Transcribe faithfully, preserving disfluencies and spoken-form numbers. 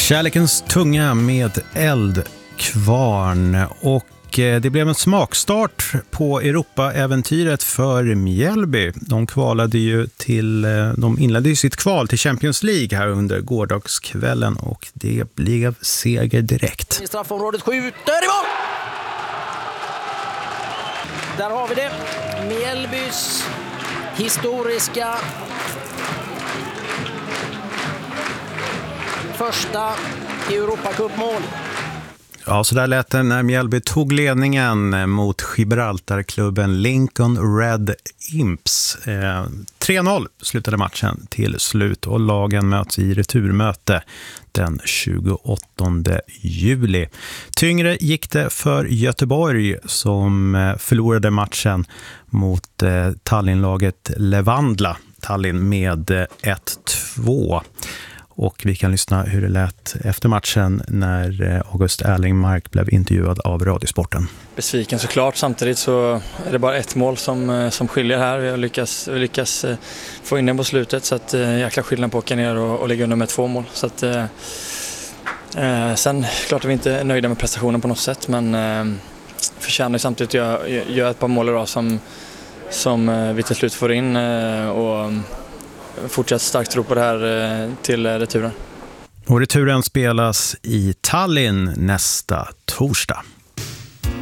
Kärlekens tunga med Eldkvarn, och det blev en smakstart på Europa-äventyret för Mjällby. De kvalade ju till, de inledde ju sitt kval till Champions League här under gårdagskvällen, och det blev seger direkt. I straffområdet skjuter i mål! Där har vi det. Mjällbys historiska första Europacup-mål. Ja, så där lät det när Mjällby tog ledningen mot Gibraltarklubben Lincoln Red Imps. Eh, tre noll slutade matchen till slut, och lagen möts i returmöte den tjugoåttonde juli. Tyngre gick det för Göteborg, som förlorade matchen mot eh, Tallinnlaget Levandla Tallinn med ett två. Och vi kan lyssna hur det lät efter matchen när August Erlingmark blev intervjuad av Radiosporten. Besviken såklart, samtidigt så är det bara ett mål som, som skiljer här. Vi har lyckats, vi lyckas få in den på slutet, så att jäkla skillnad på att åka ner och, och lägga under med två mål. Så att, eh, sen klart att vi inte är nöjda med prestationen på något sätt, men eh, förtjänar samtidigt att göra, göra ett par mål idag som, som vi till slut får in eh, och fortsatt starkt tro på det här till returen. Och returen spelas i Tallinn nästa torsdag.